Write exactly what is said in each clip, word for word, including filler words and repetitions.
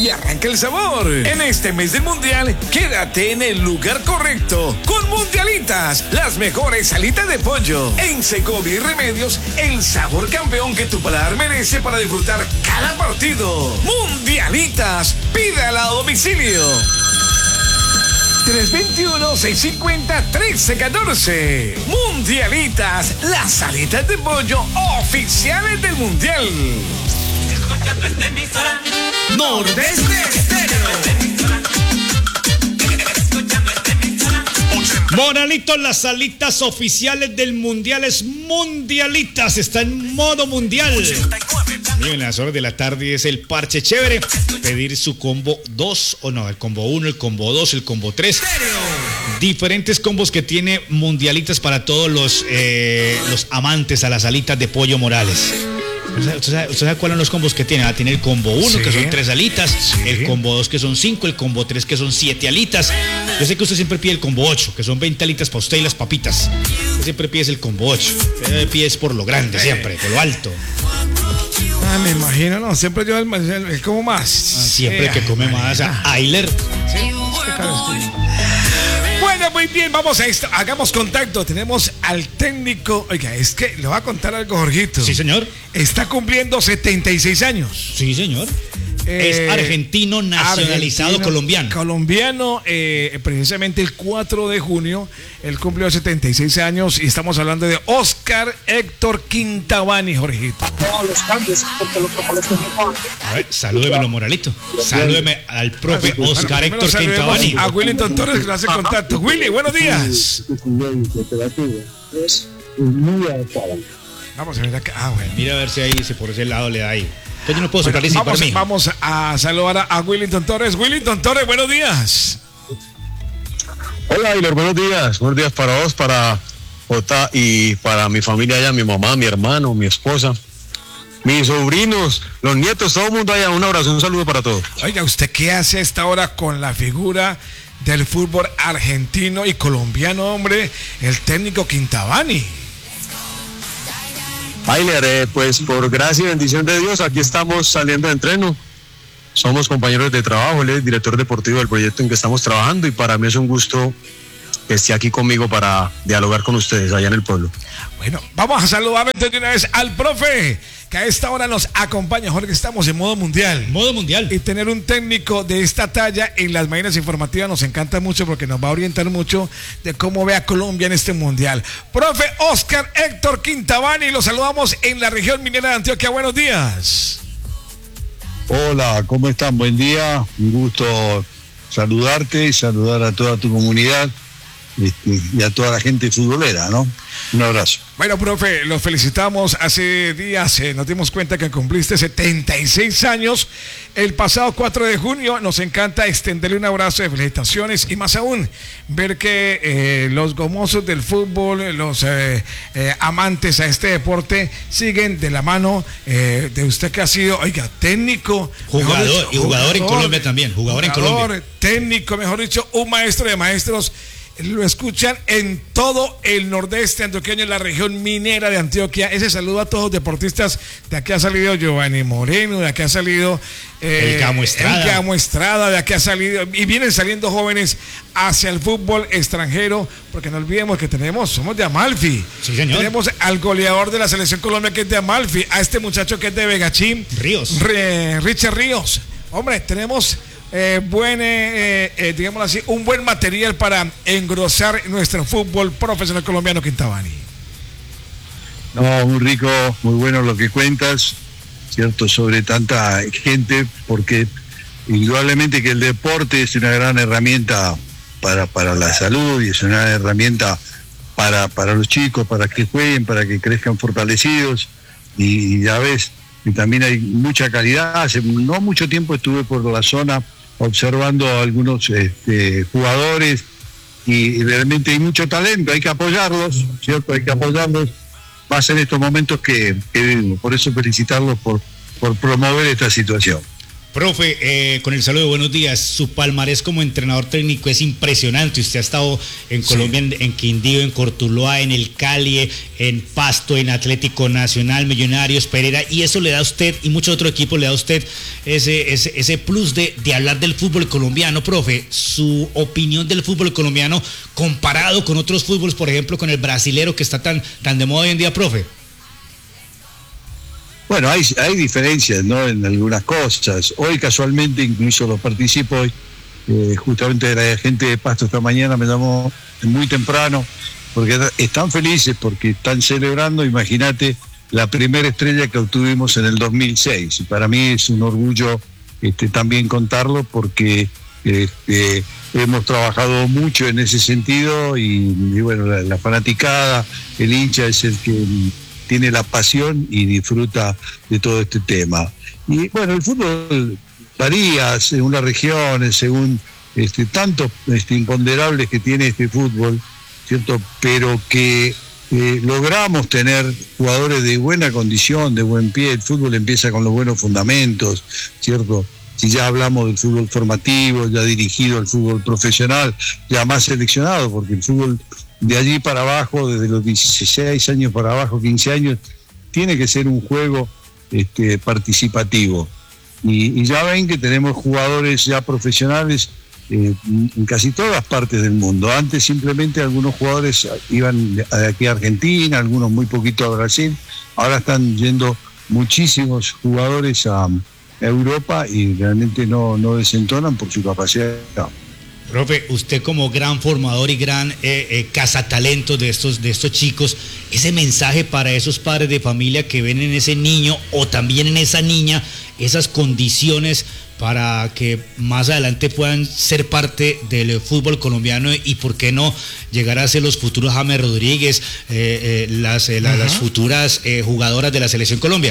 y arranca el sabor. En este mes del Mundial, quédate en el lugar correcto con Mundialitas, las mejores alitas de pollo. En Segovia y Remedios, el sabor campeón que tu paladar merece para disfrutar cada partido. Mundialitas, pídala a domicilio. tres veintiuno, seiscientos cincuenta, trece catorce. Mundialitas, las alitas de pollo oficiales del Mundial. Escuchando esta emisora, Nordeste Estéreo. Moralitos, las alitas oficiales del Mundial es Mundialitas, está en modo mundial. Y en las horas de la tarde es el parche chévere. Pedir su combo dos o no, el combo uno, el combo dos, el combo tres. Diferentes combos que tiene Mundialitas para todos los, eh, los amantes a las alitas de pollo Morales. ¿Usted sabe, usted sabe cuáles son los combos que tiene? Va a tener el combo uno, sí, que son tres alitas, sí, el combo dos, que son cinco, el combo tres, que son siete alitas. Yo sé que usted siempre pide el combo ocho, que son veinte alitas para usted y las papitas. Usted siempre pide el combo ocho. Usted pide por lo grande, siempre, por lo alto. Ah, me imagino, no, siempre yo el, el, el como más. Ah, siempre eh, que come ay, más, a Ayler. ¿Sí? Bueno, muy bien, vamos a esto, hagamos contacto. Tenemos al técnico. Oiga, es que le voy a contar algo, Jorgito. Sí, señor. Está cumpliendo setenta y seis años. Sí, señor. Eh, es argentino nacionalizado argentino, colombiano. Colombiano, eh, precisamente el cuatro de junio, él cumplió setenta y seis años y estamos hablando de Oscar Héctor Quintabani, Jorgito. A ver, salúdemelo, Moralito. Salúdeme al profe Oscar Héctor Quintabani. A Willington Torres, que le hace contacto. Willy, buenos días. Vamos a ver acá. Ah, bueno. Mira a ver si ahí, si por ese lado le da ahí. Yo no puedo bueno, participar, vamos, vamos a saludar a, a Willington Torres. Willington Torres, buenos días. Hola, Ayler, buenos días. Buenos días para vos, para Jota y para mi familia allá, mi mamá, mi hermano, mi esposa, mis sobrinos, los nietos, todo el mundo allá. Un abrazo, un saludo para todos. Oiga, ¿usted qué hace a esta hora con la figura del fútbol argentino y colombiano, hombre, el técnico Quintabani? Ayler, eh, pues por gracia y bendición de Dios, aquí estamos saliendo de entreno. Somos compañeros de trabajo, él es director deportivo del proyecto en que estamos trabajando y para mí es un gusto que esté aquí conmigo para dialogar con ustedes allá en el pueblo. Bueno, vamos a saludar entonces de una vez al profe, que a esta hora nos acompaña. Jorge, estamos en modo mundial. Modo mundial. Y tener un técnico de esta talla en las mañanas informativas nos encanta mucho porque nos va a orientar mucho de cómo ve a Colombia en este mundial. Profe Oscar Héctor Quintabani, lo saludamos en la región minera de Antioquia. Buenos días. Hola, ¿cómo están? Buen día. Un gusto saludarte y saludar a toda tu comunidad y a toda la gente futbolera, ¿no? Un abrazo. Bueno, profe, los felicitamos. Hace días eh, nos dimos cuenta que cumpliste setenta y seis años. El pasado cuatro de junio nos encanta extenderle un abrazo de felicitaciones y más aún ver que eh, los gomosos del fútbol, los eh, eh, amantes a este deporte siguen de la mano eh, de usted que ha sido, oiga, técnico. Jugador, dicho, y jugador, jugador en Colombia también, jugador, jugador en Colombia. Técnico, mejor dicho, un maestro de maestros. Lo escuchan en todo el nordeste antioqueño, en la región minera de Antioquia. Ese saludo a todos los deportistas. De aquí ha salido Giovanni Moreno, de aquí ha salido eh, el Gamo Estrada. El Gamo Estrada, de aquí ha salido, y vienen saliendo jóvenes hacia el fútbol extranjero, porque no olvidemos que tenemos, somos de Amalfi. Sí, señor. Tenemos al goleador de la selección Colombia que es de Amalfi, a este muchacho que es de Vegachín. Ríos. Re, Richard Ríos. Hombre, tenemos... Eh, buen, eh, eh, digámoslo así, un buen material para engrosar nuestro fútbol profesional colombiano, Quintabani. No, muy rico, muy bueno lo que cuentas, cierto, sobre tanta gente, porque indudablemente que el deporte es una gran herramienta para, para la salud y es una herramienta para, para los chicos, para que jueguen, para que crezcan fortalecidos y, y ya ves, y también hay mucha calidad. Hace no mucho tiempo estuve por la zona observando a algunos este, jugadores y, y realmente hay mucho talento, hay que apoyarlos, ¿cierto? Hay que apoyarlos más en estos momentos que, que vivimos. Por eso felicitarlos por, por promover esta situación. Profe, eh, con el saludo de buenos días, su palmarés como entrenador técnico es impresionante. Usted ha estado en Colombia, sí. en, en Quindío, en Cortuluá, en el Cali, en Pasto, en Atlético Nacional, Millonarios, Pereira, y eso le da a usted, y muchos otros equipos, le da a usted ese, ese, ese plus de, de hablar del fútbol colombiano. Profe, su opinión del fútbol colombiano comparado con otros fútboles, por ejemplo, con el brasilero que está tan, tan de moda hoy en día, profe. Bueno, hay, hay diferencias, ¿no? En algunas cosas. Hoy casualmente incluso lo participo hoy. Eh, justamente la gente de Pasto esta mañana me llamó muy temprano porque están felices porque están celebrando, imagínate, la primera estrella que obtuvimos en el dos mil seis. Y para mí es un orgullo este, también contarlo porque este, hemos trabajado mucho en ese sentido y, y bueno, la, la fanaticada, el hincha es el que tiene la pasión y disfruta de todo este tema. Y bueno, el fútbol varía según las regiones, según este, tantos este, imponderables que tiene este fútbol, ¿cierto? Pero que eh, logramos tener jugadores de buena condición, de buen pie. El fútbol empieza con los buenos fundamentos, ¿cierto? Si ya hablamos del fútbol formativo, ya dirigido al fútbol profesional, ya más seleccionado, porque el fútbol de allí para abajo, desde los dieciséis años para abajo, quince años, tiene que ser un juego este, participativo. Y, y ya ven que tenemos jugadores ya profesionales eh, en casi todas partes del mundo. Antes simplemente algunos jugadores iban de aquí a Argentina, algunos muy poquito a Brasil. Ahora están yendo muchísimos jugadores a, a Europa y realmente no, no desentonan por su capacidad. Profe, usted como gran formador y gran eh, eh, cazatalentos de estos, de estos chicos, ese mensaje para esos padres de familia que ven en ese niño o también en esa niña esas condiciones para que más adelante puedan ser parte del fútbol colombiano y por qué no llegar a ser los futuros James Rodríguez, eh, eh, las, eh, la, las futuras eh, jugadoras de la Selección Colombia.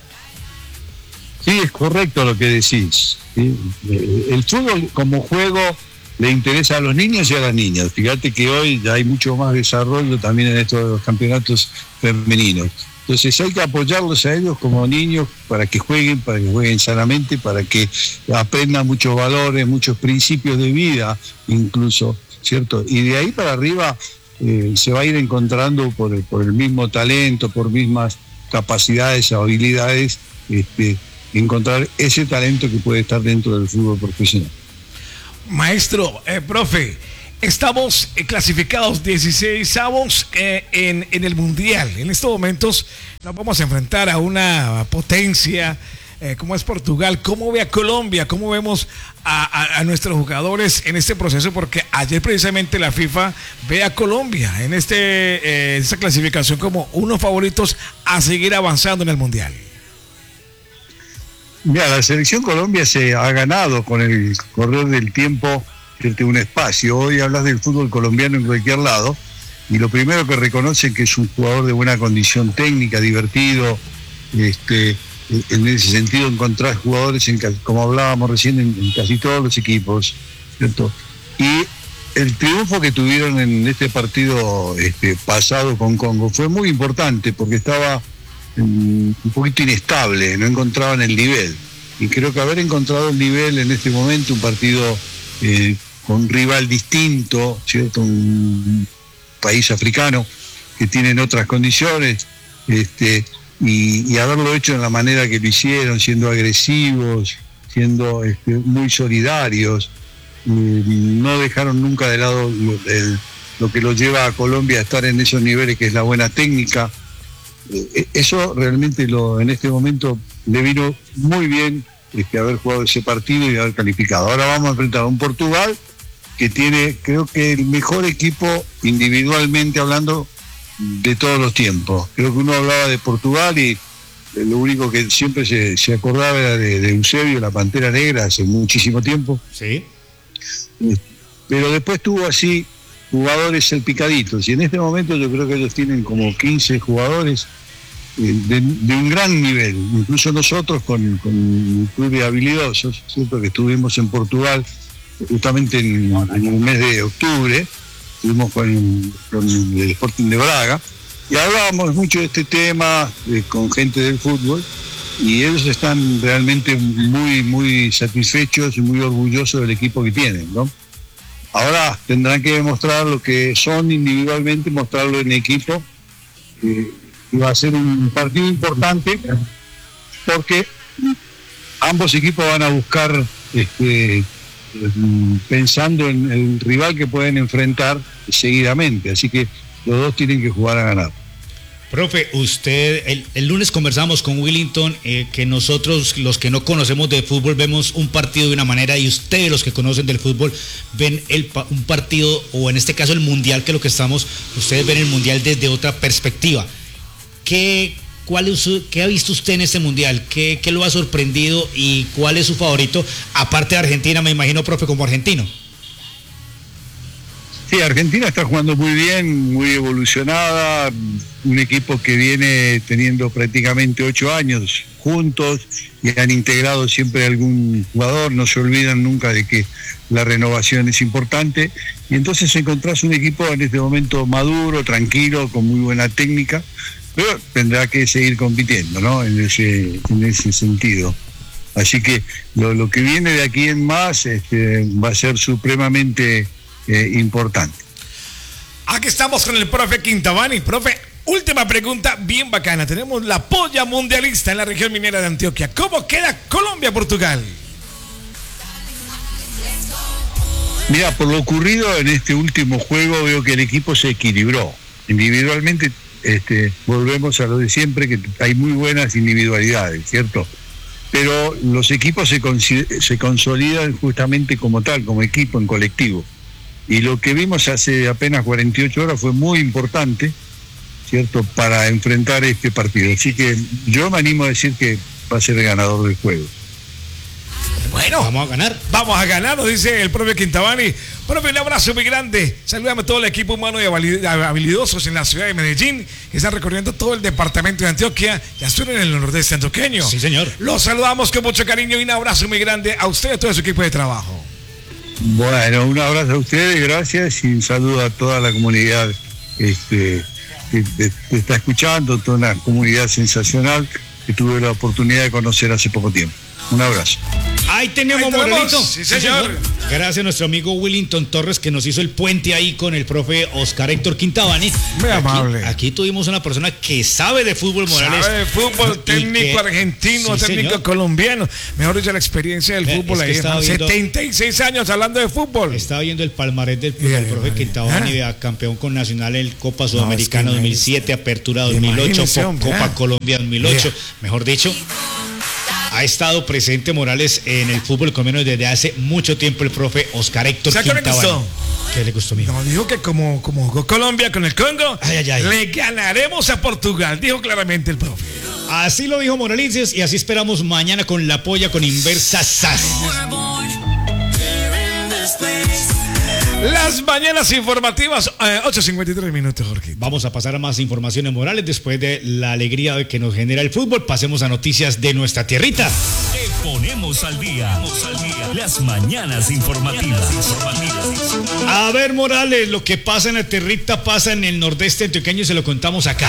Sí, es correcto lo que decís, ¿sí? El fútbol como juego le interesa a los niños y a las niñas. Fíjate que hoy ya hay mucho más desarrollo también en estos los campeonatos femeninos. Entonces hay que apoyarlos a ellos como niños para que jueguen, para que jueguen sanamente, para que aprendan muchos valores, muchos principios de vida incluso, ¿cierto? Y de ahí para arriba eh, se va a ir encontrando por el, por el mismo talento, por mismas capacidades o habilidades, este, encontrar ese talento que puede estar dentro del fútbol profesional. Maestro, eh, profe, estamos eh, clasificados dieciseisavos eh, en, en el Mundial. En estos momentos nos vamos a enfrentar a una potencia eh, como es Portugal. ¿Cómo ve a Colombia? ¿Cómo vemos a, a, a nuestros jugadores en este proceso? Porque ayer precisamente la FIFA ve a Colombia en este, eh, esta clasificación como unos favoritos a seguir avanzando en el Mundial. Mira, la selección Colombia se ha ganado con el correr del tiempo un espacio. Hoy hablas del fútbol colombiano en cualquier lado y lo primero que reconocen que es un jugador de buena condición técnica, divertido, este, en ese sentido encontrar jugadores, en, como hablábamos recién, en, en casi todos los equipos, ¿cierto? Y el triunfo que tuvieron en este partido este, pasado con Congo fue muy importante porque estaba un poquito inestable, no encontraban el nivel y creo que haber encontrado el nivel en este momento, un partido eh, con un rival distinto, ¿cierto? Un país africano que tienen otras condiciones, este, y, y haberlo hecho en la manera que lo hicieron, siendo agresivos, siendo este, muy solidarios, eh, no dejaron nunca de lado lo, el, lo que lo lleva a Colombia a estar en esos niveles, que es la buena técnica. Eso realmente lo, en este momento le vino muy bien este, haber jugado ese partido y haber calificado. Ahora vamos a enfrentar a un Portugal que tiene, creo que el mejor equipo individualmente hablando de todos los tiempos. Creo que uno hablaba de Portugal y lo único que siempre se, se acordaba era de, de Eusebio, la Pantera Negra, hace muchísimo tiempo. Sí. Pero después tuvo así jugadores salpicaditos y en este momento yo creo que ellos tienen como quince jugadores eh, de, de un gran nivel, incluso nosotros con, con un club de habilidosos, ¿cierto? Que estuvimos en Portugal justamente en, en el mes de octubre, estuvimos con, con el Sporting de Braga y hablábamos mucho de este tema eh, con gente del fútbol y ellos están realmente muy, muy satisfechos y muy orgullosos del equipo que tienen, ¿no? Ahora tendrán que demostrar lo que son individualmente, mostrarlo en equipo, eh, y va a ser un partido importante porque ambos equipos van a buscar, este, pensando en el rival que pueden enfrentar seguidamente, así que los dos tienen que jugar a ganar. Profe, usted, el, el lunes conversamos con Willington, eh, que nosotros, los que no conocemos de fútbol, vemos un partido de una manera, y ustedes, los que conocen del fútbol, ven el, un partido, o en este caso el mundial, que es lo que estamos, ustedes ven el mundial desde otra perspectiva. ¿Qué, cuál es, qué ha visto usted en este mundial? ¿Qué, qué lo ha sorprendido y cuál es su favorito? Aparte de Argentina, me imagino, profe, como argentino. Sí, Argentina está jugando muy bien, muy evolucionada, un equipo que viene teniendo prácticamente ocho años juntos y han integrado siempre algún jugador, no se olvidan nunca de que la renovación es importante, y entonces encontrás un equipo en este momento maduro, tranquilo, con muy buena técnica, pero tendrá que seguir compitiendo, ¿no? En ese, en ese sentido. Así que lo, lo que viene de aquí en más este, va a ser supremamente Eh, importante. Aquí estamos con el profe Quintabani. Profe, última pregunta bien bacana. Tenemos la polla mundialista en la región minera de Antioquia. ¿Cómo queda Colombia-Portugal? Mira, por lo ocurrido en este último juego, veo que el equipo se equilibró. Individualmente, este, volvemos a lo de siempre, que hay muy buenas individualidades, ¿cierto? Pero los equipos se, se consolidan justamente como tal, como equipo, en colectivo. Y lo que vimos hace apenas cuarenta y ocho horas fue muy importante, ¿cierto?, para enfrentar este partido. Así que yo me animo a decir que va a ser el ganador del juego. Bueno, vamos a ganar. Vamos a ganar, nos dice el profe Quintabani. Profe, un abrazo muy grande. Saludame a todo el equipo humano y habilidosos en la ciudad de Medellín, que están recorriendo todo el departamento de Antioquia y azul en el nordeste antioqueño. Sí, señor. Los saludamos con mucho cariño y un abrazo muy grande a usted y a todo su equipo de trabajo. Bueno, un abrazo a ustedes, gracias, y un saludo a toda la comunidad este, que te está escuchando, toda una comunidad sensacional que tuve la oportunidad de conocer hace poco tiempo. Un abrazo. Ahí tenemos, Ahí tenemos. Morelito. Sí, señor. Gracias a nuestro amigo Willington Torres, que nos hizo el puente ahí con el profe Oscar Héctor Quintabani. Muy aquí, amable. Aquí tuvimos una persona que sabe de fútbol, Morales. Sabe de fútbol, técnico que, argentino, sí, técnico señor. colombiano. Mejor dicho, la experiencia del Ve, fútbol es que ahí. estaba viendo, setenta y seis años hablando de fútbol. Estaba viendo el palmarés del, Yeah, del profe yeah, Quintabani, yeah. campeón con Nacional en Copa Sudamericana no, es que dos mil siete, imagínese. Apertura dos mil ocho, Imagínese, hombre, Copa yeah. Colombia dos mil ocho. Yeah. Mejor dicho, ha estado presente Morales en el fútbol colombiano desde hace mucho tiempo el profe Oscar Héctor ¿Sabe qué me Quintabani. gustó? ¿Qué le gustó, mijo? No, dijo que como, como jugó Colombia con el Congo, Ay, ay, ay. le ganaremos a Portugal, dijo claramente el profe. Así lo dijo Morales, y así esperamos mañana con la polla con Inversa S A S. Las mañanas informativas, eh, ocho cincuenta y tres minutos, Jorge. Vamos a pasar a más informaciones Morales después de la alegría de que nos genera el fútbol. Pasemos a noticias de nuestra tierrita. Te ponemos al día. Las mañanas informativas. A ver, Morales, lo que pasa en la tierrita pasa en el nordeste antioqueño y se lo contamos acá.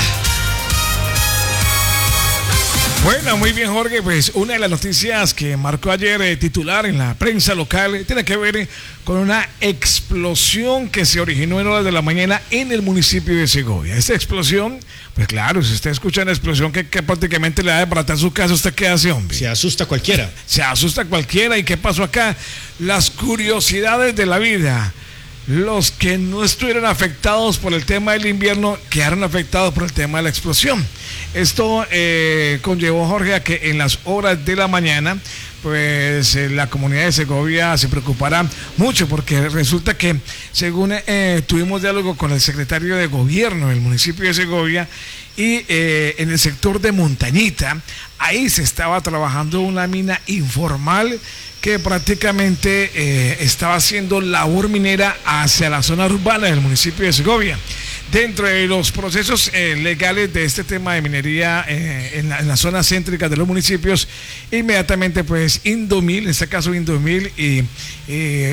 Bueno, muy bien, Jorge. Pues una de las noticias que marcó ayer eh, titular en la prensa local eh, tiene que ver eh, con una explosión que se originó en horas de la mañana en el municipio de Segovia. Esta explosión, pues claro, si usted escucha una explosión que, que prácticamente le da de baratar su casa, ¿usted qué hace, hombre? Se asusta cualquiera. Se asusta cualquiera. ¿Y qué pasó acá? Las curiosidades de la vida. Los que no estuvieron afectados por el tema del invierno quedaron afectados por el tema de la explosión. Esto eh, conllevó, Jorge, a que en las horas de la mañana, pues eh, la comunidad de Segovia se preocupará mucho, porque resulta que, según eh, tuvimos diálogo con el secretario de gobierno del municipio de Segovia, y eh, en el sector de Montañita, ahí se estaba trabajando una mina informal que prácticamente eh, estaba haciendo labor minera hacia la zona urbana del municipio de Segovia. dentro de los procesos eh, legales de este tema de minería eh, en, la, en las zonas céntricas de los municipios, inmediatamente pues Indomil, en este caso Indomil y, y,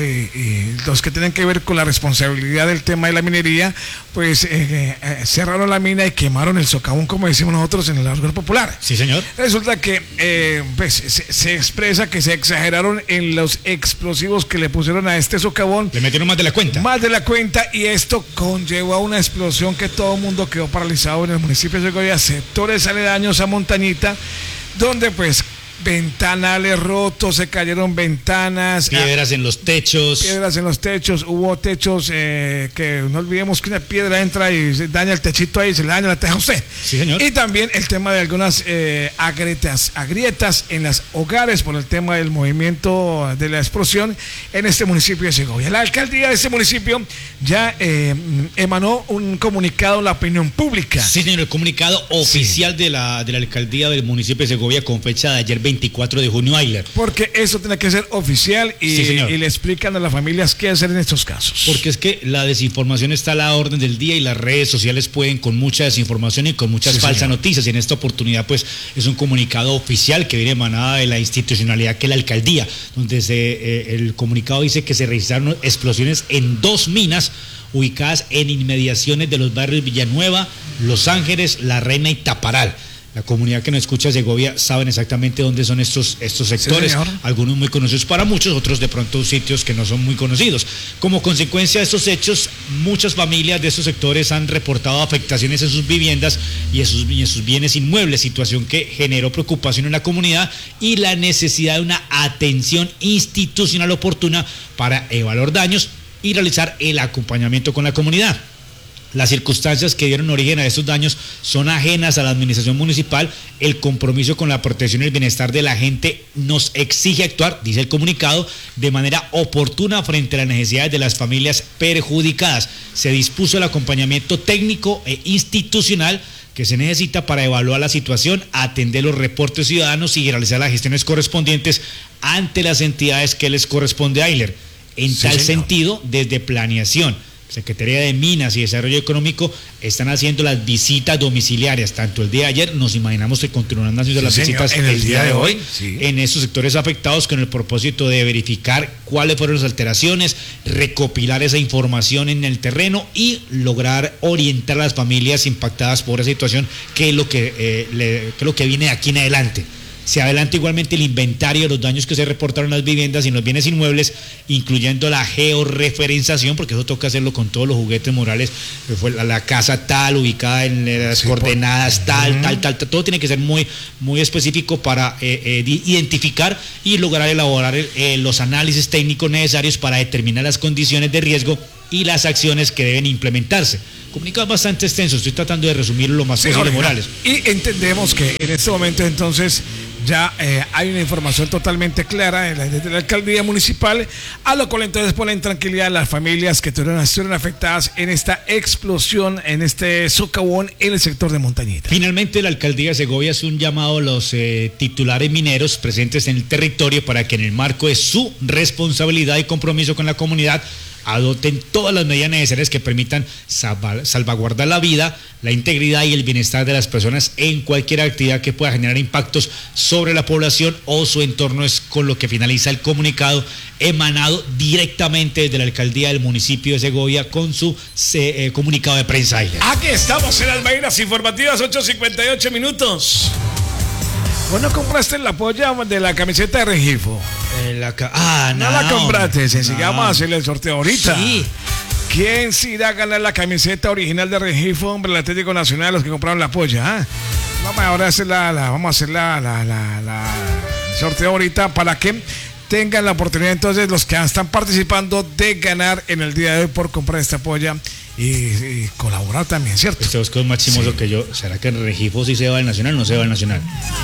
y los que tienen que ver con la responsabilidad del tema de la minería, pues eh, eh, cerraron la mina y quemaron el socavón, como decimos nosotros en el argot popular. Sí, señor. Resulta que eh, pues, se, se expresa que se exageraron en los explosivos que le pusieron a este socavón. Le metieron más de la cuenta. Más de la cuenta, y esto conllevó a una explosión que todo el mundo quedó paralizado en el municipio de Segovia, sectores aledaños a Montañita, donde pues ventanales rotos, se cayeron ventanas, piedras en los techos, piedras en los techos, hubo techos eh, que no olvidemos que una piedra entra y se daña el techito ahí, se le daña la teja a usted. Sí, señor. Y también el tema de algunas eh, agrietas, agrietas en los hogares por el tema del movimiento de la explosión en este municipio de Segovia. La alcaldía de este municipio ya eh, emanó un comunicado a la opinión pública. Sí, señor, el comunicado oficial sí. de la de la alcaldía del municipio de Segovia con fecha de ayer veinticuatro de junio, Ayler. Porque eso tiene que ser oficial y, sí, y le explican a las familias qué hacer en estos casos. Porque es que la desinformación está a la orden del día y las redes sociales pueden con mucha desinformación y con muchas sí, falsas señor. noticias. Y en esta oportunidad, pues, es un comunicado oficial que viene emanada de la institucionalidad que es la alcaldía, donde se, eh, el comunicado dice que se registraron explosiones en dos minas ubicadas en inmediaciones de los barrios Villanueva, Los Ángeles, La Reina y Taparal. La comunidad que nos escucha de Segovia saben exactamente dónde son estos, estos sectores, sí, algunos muy conocidos para muchos, otros de pronto sitios que no son muy conocidos. Como consecuencia de estos hechos, muchas familias de estos sectores han reportado afectaciones en sus viviendas y en sus, y en sus bienes inmuebles, situación que generó preocupación en la comunidad y la necesidad de una atención institucional oportuna para evaluar daños y realizar el acompañamiento con la comunidad. Las circunstancias que dieron origen a estos daños son ajenas a la administración municipal. El compromiso con la protección y el bienestar de la gente nos exige actuar, dice el comunicado, de manera oportuna frente a las necesidades de las familias perjudicadas. Se dispuso el acompañamiento técnico e institucional que se necesita para evaluar la situación, atender los reportes ciudadanos y realizar las gestiones correspondientes ante las entidades que les corresponde a Ayler. En sí, tal señor. sentido, desde planeación, Secretaría de Minas y Desarrollo Económico están haciendo las visitas domiciliarias, tanto el día de ayer, nos imaginamos que continuarán haciendo sí, las señor, visitas en el, el día, día de hoy, sí. en esos sectores afectados con el propósito de verificar cuáles fueron las alteraciones, recopilar esa información en el terreno y lograr orientar a las familias impactadas por esa situación, qué es lo que, eh, le, qué es lo que viene de aquí en adelante. Se adelanta igualmente el inventario de los daños que se reportaron en las viviendas y en los bienes inmuebles, incluyendo la georreferenciación, porque eso toca hacerlo con todos los juguetes morales. Fue la, la casa tal, ubicada en las sí, coordenadas por... tal, uh-huh. tal, tal, tal. Todo tiene que ser muy, muy específico para eh, eh, identificar y lograr elaborar eh, los análisis técnicos necesarios para determinar las condiciones de riesgo y las acciones que deben implementarse. Comunicado bastante extenso, estoy tratando de resumirlo lo más sí, posible, Morales. Y entendemos que en este momento entonces ya eh, hay una información totalmente clara desde la, de la alcaldía municipal, a lo cual entonces pone en tranquilidad a las familias que estuvieron, estuvieron afectadas en esta explosión, en este socavón en el sector de Montañita. Finalmente, la alcaldía de Segovia hace un llamado a los eh, titulares mineros presentes en el territorio para que en el marco de su responsabilidad y compromiso con la comunidad adopten todas las medidas necesarias que permitan salva, salvaguardar la vida, la integridad y el bienestar de las personas en cualquier actividad que pueda generar impactos sobre la población o su entorno. Es con lo que finaliza el comunicado emanado directamente desde la alcaldía del municipio de Segovia con su eh, comunicado de prensa. Aquí estamos en las Mañanas Informativas, ocho cincuenta y ocho minutos. ¿Vos no compraste la polla de la camiseta de Rengifo? Eh, la ca- ah, no. No la compraste, se no. vamos a hacerle el sorteo ahorita. Sí. ¿Quién se irá a ganar la camiseta original de Rengifo, hombre, el Atlético Nacional, los que compraron la polla? ¿eh? Vamos ahora a hacer la, la, vamos a hacer la, la, la, la sorteo ahorita para que tengan la oportunidad entonces los que están participando de ganar en el día de hoy por comprar esta polla. Y, y colaborar también, ¿cierto? Este Oscar es más chimoso sí. que yo. ¿Será que en Rengifo sí se va al Nacional o no se va al Nacional?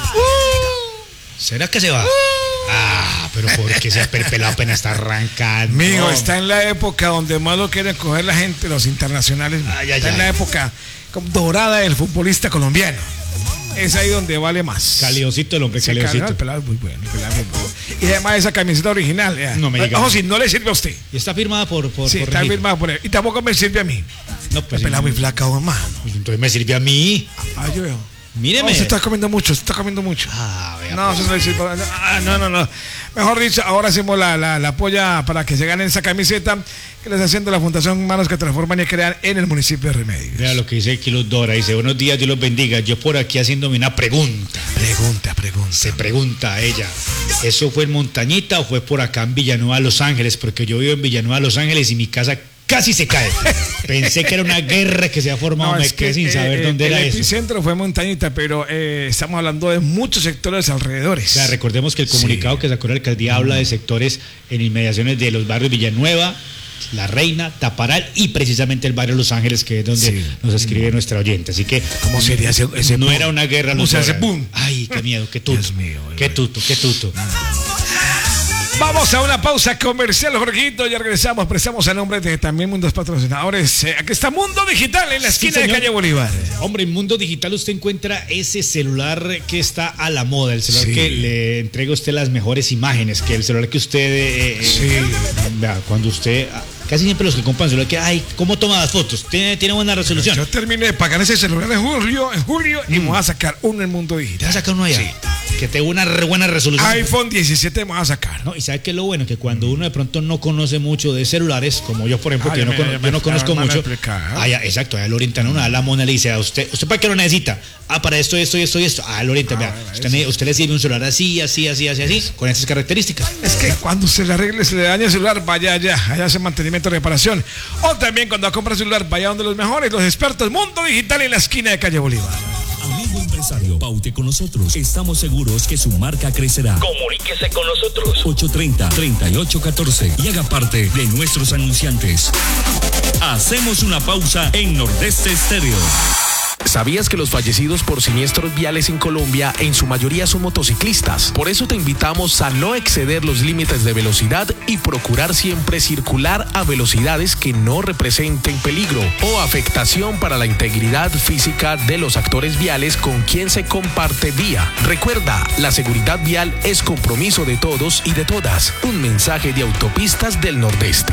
Uh, ¿Será que se va? Uh, ah, pero porque ese pelado apenas está arrancando. Mijo, está en la época donde más lo quieren coger la gente, los internacionales. Ay, ay, está ay. en la época dorada del futbolista colombiano. es ahí donde vale más. Calidosito el hombre, Sí, calidosito. el pelado es muy bueno, el pelado es muy bueno. Y además esa camiseta original. Ya. No me diga. Ojo, si no le sirve a usted. Y está firmada por... por Sí, por está Regino. firmada por él. Y tampoco me sirve a mí. No, pues... El pelado muy flaca, hermano. Pues entonces me sirve a mí. Ah, yo veo. Míreme. No, se está comiendo mucho, se está comiendo mucho. Ah, vea, No, pues. eso no le sirve. Ah, no, no, no. Mejor dicho, ahora hacemos la, la, la polla para que se ganen esa camiseta que les está haciendo la Fundación Manos que Transforman y Crean en el municipio de Remedios. Vea lo que dice Kilo Dora. Dice, buenos días, Dios los bendiga. Yo por aquí haciéndome una pregunta. Pregunta, pregunta. Se pregunta a ella, ¿eso fue en Montañita o fue por acá en Villanueva, Los Ángeles? Porque yo vivo en Villanueva, Los Ángeles y mi casa casi se cae. Pensé que era una guerra que se ha formado, No, me es quedé que, sin eh, saber eh, dónde el era eso. epicentro fue Montañita, pero eh, estamos hablando de muchos sectores alrededores. O sea, recordemos que el comunicado Sí. que sacó la alcaldía habla de sectores en inmediaciones de los barrios Villanueva, La Reina, Taparal y precisamente el barrio Los Ángeles, que es donde Sí. nos escribe nuestra oyente. Así que ¿Cómo sería ese, ese no boom? era una guerra. ¿Cómo los se hace horas. boom? Ay, qué miedo, qué tuto. Dios mío, qué güey. tuto, qué tuto. Vamos a una pausa comercial, Jorgito, ya regresamos, prestamos a nombre de también Mundos Patrocinadores. Eh, aquí está Mundo Digital en la Sí, esquina de señor. calle Bolívar. Hombre, en Mundo Digital usted encuentra ese celular que está a la moda, el celular Sí. que le entrega a usted las mejores imágenes, que el celular que usted, eh, eh, Sí. vea, cuando usted, casi siempre los que compran celular, que, ay, ¿cómo toma las fotos? Tiene, tiene buena resolución. Yo terminé de pagar ese celular en julio, en julio y me voy a sacar uno en Mundo ¿Te Digital. vas a sacar uno allá? Sí. Que tenga una re buena resolución. iPhone diecisiete me voy a sacar. No, y sabe que lo bueno, que cuando uno de pronto no conoce mucho de celulares, como yo por ejemplo, Ah, que ya no me- cono- ya me yo no conozco van a mucho, explicar. ah, ya, exacto, allá lo orientan a uno, a la mona le dice a usted, ¿usted para qué lo necesita? Ah, para esto, esto, esto y esto. Ah, lo orientan, vea, bueno, usted, ne- usted le sirve un celular así, así, así, así, así, con estas características. Es que cuando se le arregle, se le daña el celular, vaya allá, allá hace mantenimiento y reparación. O también cuando compra celular, vaya donde los mejores, los expertos, Mundo Digital en la esquina de calle Bolívar. Amigo empresario, paute con nosotros. Estamos seguros que su marca crecerá. Comuníquese con nosotros. ocho treinta, treinta y ocho catorce y haga parte de nuestros anunciantes. Hacemos una pausa en Nordeste Estéreo. ¿Sabías que los fallecidos por siniestros viales en Colombia en su mayoría son motociclistas? Por eso te invitamos a no exceder los límites de velocidad y procurar siempre circular a velocidades que no representen peligro o afectación para la integridad física de los actores viales con quien se comparte vía. Recuerda, la seguridad vial es compromiso de todos y de todas. Un mensaje de Autopistas del Nordeste.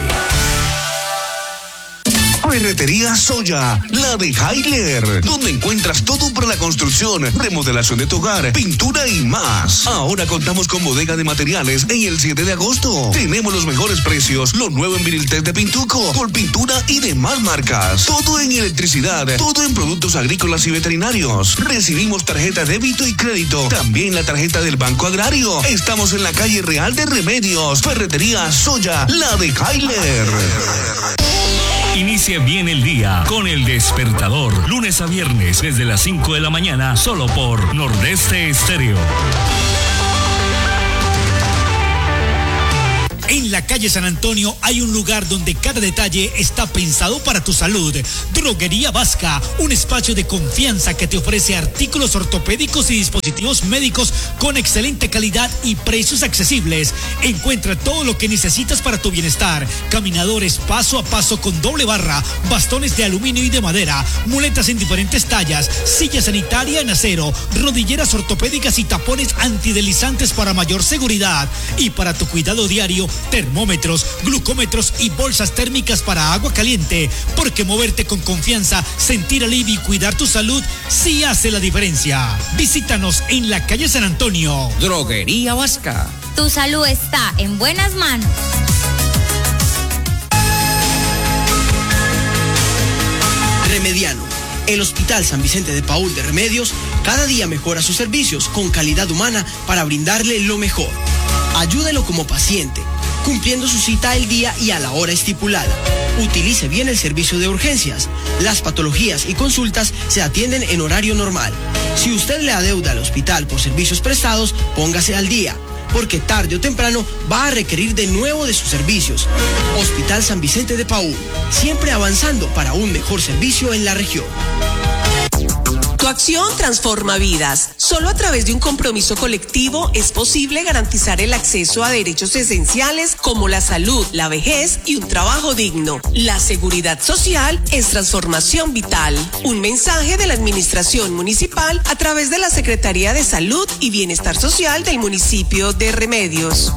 Ferretería Soya, la de Hailer, donde encuentras todo para la construcción, remodelación de tu hogar, pintura y más. Ahora contamos con bodega de materiales en el siete de agosto. Tenemos los mejores precios, lo nuevo en Viriltec de Pintuco, con pintura y demás marcas. Todo en electricidad, todo en productos agrícolas y veterinarios. Recibimos tarjeta débito y crédito, también la tarjeta del Banco Agrario. Estamos en la calle Real de Remedios. Ferretería Soya, la de Hailer. Inicie bien el día con El Despertador, lunes a viernes desde las cinco de la mañana, solo por Nordeste Estéreo. En la calle San Antonio hay un lugar donde cada detalle está pensado para tu salud. Droguería Vasca, un espacio de confianza que te ofrece artículos ortopédicos y dispositivos médicos con excelente calidad y precios accesibles. Encuentra todo lo que necesitas para tu bienestar. Caminadores paso a paso con doble barra, bastones de aluminio y de madera, muletas en diferentes tallas, silla sanitaria en acero, rodilleras ortopédicas y tapones antideslizantes para mayor seguridad. Y para tu cuidado diario, termómetros, glucómetros y bolsas térmicas para agua caliente, porque moverte con confianza, sentir alivio y cuidar tu salud sí hace la diferencia. Visítanos en la calle San Antonio. Droguería Vasca. Tu salud está en buenas manos. Remediano. El Hospital San Vicente de Paúl de Remedios cada día mejora sus servicios con calidad humana para brindarle lo mejor. Ayúdelo como paciente, cumpliendo su cita el día y a la hora estipulada. Utilice bien el servicio de urgencias. Las patologías y consultas se atienden en horario normal. Si usted le adeuda al hospital por servicios prestados, póngase al día, porque tarde o temprano va a requerir de nuevo de sus servicios. Hospital San Vicente de Paúl, siempre avanzando para un mejor servicio en la región. Tu acción transforma vidas. Solo a través de un compromiso colectivo es posible garantizar el acceso a derechos esenciales como la salud, la vejez y un trabajo digno. La seguridad social es transformación vital. Un mensaje de la Administración Municipal a través de la Secretaría de Salud y Bienestar Social del municipio de Remedios.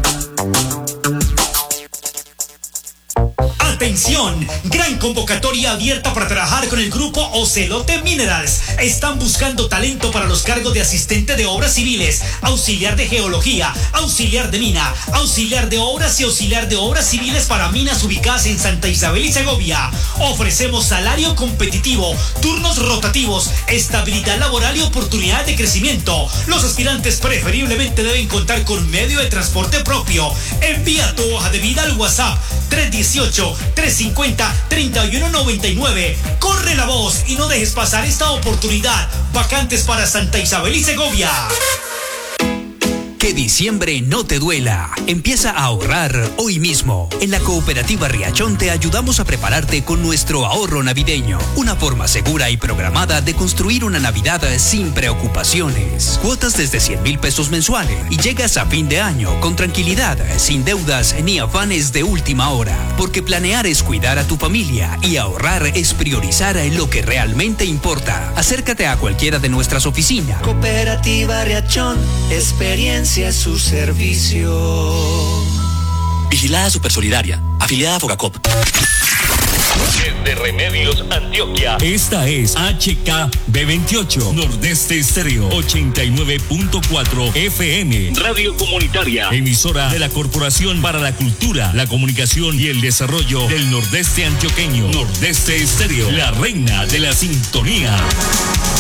Atención, gran convocatoria abierta para trabajar con el grupo Ocelote Minerals. Están buscando talento para los cargos de asistente de obras civiles, auxiliar de geología, auxiliar de mina, auxiliar de obras y auxiliar de obras civiles para minas ubicadas en Santa Isabel y Segovia. Ofrecemos salario competitivo, turnos rotativos, estabilidad laboral y oportunidades de crecimiento. Los aspirantes preferiblemente deben contar con medio de transporte propio. Envía tu hoja de vida al WhatsApp tres dieciocho, tres cincuenta, treinta y uno noventa y nueve. Corre la voz y no dejes pasar esta oportunidad. Vacantes para Santa Isabel y Segovia. Que diciembre no te duela. Empieza a ahorrar hoy mismo. En la Cooperativa Riachón te ayudamos a prepararte con nuestro ahorro navideño. Una forma segura y programada de construir una Navidad sin preocupaciones. Cuotas desde cien mil pesos mensuales y llegas a fin de año con tranquilidad, sin deudas ni afanes de última hora. Porque planear es cuidar a tu familia y ahorrar es priorizar lo que realmente importa. Acércate a cualquiera de nuestras oficinas. Cooperativa Riachón, experiencia a su servicio. Vigilada Supersolidaria, afiliada a Fogacop. Desde Remedios, Antioquia. Esta es H K B veintiocho, Nordeste Estéreo, ochenta y nueve punto cuatro F M. Radio comunitaria. Emisora de la Corporación para la Cultura, la Comunicación y el Desarrollo del Nordeste Antioqueño. Nordeste Estéreo, la reina de la sintonía.